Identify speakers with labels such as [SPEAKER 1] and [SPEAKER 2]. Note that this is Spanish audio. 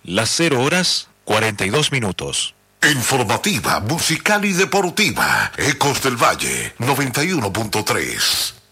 [SPEAKER 1] Las 0 horas 42 minutos.
[SPEAKER 2] Informativa, musical y deportiva. Ecos del Valle 91.3.